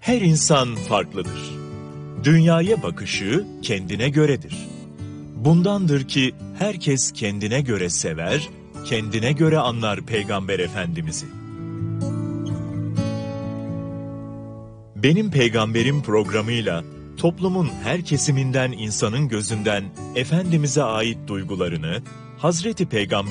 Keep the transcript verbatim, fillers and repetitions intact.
Her insan farklıdır. Dünyaya bakışı kendine göredir. Bundandır ki herkes kendine göre sever, kendine göre anlar Peygamber Efendimiz'i. Benim Peygamberim programıyla toplumun her kesiminden insanın gözünden Efendimiz'e ait duygularını, Hazreti Peygamber